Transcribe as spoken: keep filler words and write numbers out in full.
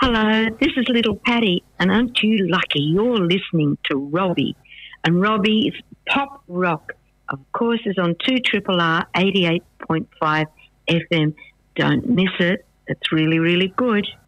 Hello, this is Little Patty, and aren't you lucky you're listening to Robbie? And Robbie's Pop Rock, of course, is on two R R R eighty-eight point five F M. Don't miss it. It's really, really good.